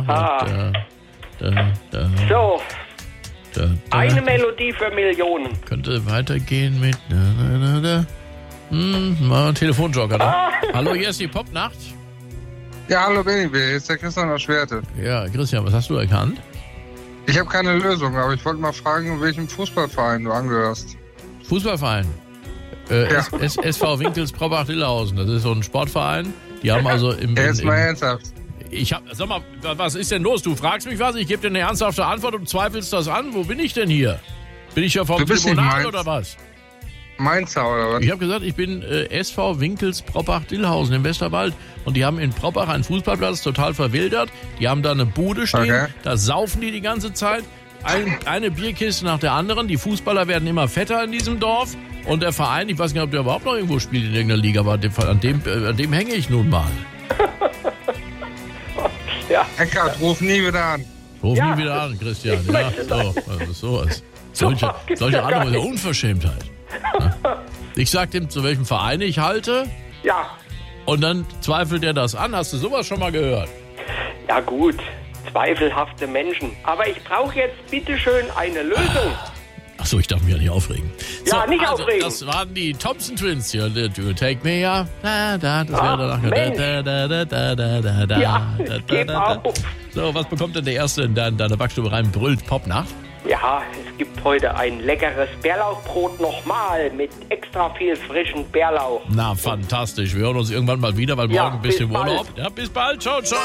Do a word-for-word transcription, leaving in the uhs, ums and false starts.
Ah. Da, da, da, So, da, da. eine Melodie für Millionen. Könnte weitergehen mit... Da, da, da, da. Hm, mal Telefonjoker, ne? Ah. Hallo, hier ist die Popnacht. Ja, hallo Benny, hier ist der Christian aus Schwerte. Ja, Christian, was hast du erkannt? Ich habe keine Lösung, aber ich wollte mal fragen, welchem Fußballverein du angehörst. Fußballverein. Äh, Ja. S- S- SV Winkels Probach-Lillhausen. Das ist so ein Sportverein. Die haben also im... Ja, im, jetzt mal im ernsthaft. ich hab, sag mal, was ist denn los? Du fragst mich was, ich gebe dir eine ernsthafte Antwort und zweifelst das an. Wo bin ich denn hier? Bin ich ja vom Du bist nicht Tribunal Mainz. oder was? Mainzer oder was? Ich habe gesagt, ich bin äh, S V Winkels Probach-Lillhausen im Westerwald. Und die haben in Probach einen Fußballplatz total verwildert. Die haben da eine Bude stehen, Okay. da saufen die die ganze Zeit. Ein, eine Bierkiste nach der anderen. Die Fußballer werden immer fetter in diesem Dorf. Und der Verein, ich weiß nicht, ob der überhaupt noch irgendwo spielt in irgendeiner Liga, aber an dem, äh, an dem hänge ich nun mal. Ja, Eckart, ruf nie wieder an. Ruf Ja. nie wieder an, Christian. Ich Ja, möchte so, also sowas. Solche, Doch, gibt's solche ja gar andere nicht. Unverschämtheit. Ja. Ich sag dem, zu welchem Verein ich halte, ja, und dann zweifelt er das an. Hast du sowas schon mal gehört? ja gut. Zweifelhafte Menschen. Aber ich brauche jetzt bitteschön eine Lösung. Achso, ich darf mich ja nicht aufregen. Ja, nicht also, aufregen. Das waren die Thompson Twins hier. Do take me up. Da, da, das Ah, wäre danach. Mensch. Da, da, da, da, da, da, da, Ja, da, ich geb da, da. auf. So, was bekommt denn der Erste in deiner deine Backstube rein? Brüllt Popnacht? Ja, es gibt heute ein leckeres Bärlauchbrot nochmal mit extra viel frischen Bärlauch. Na, fantastisch. Wir hören uns irgendwann mal wieder, weil Ja, morgen ein bisschen bis bald. Urlaub. Ja, bis bald. Ciao, ciao.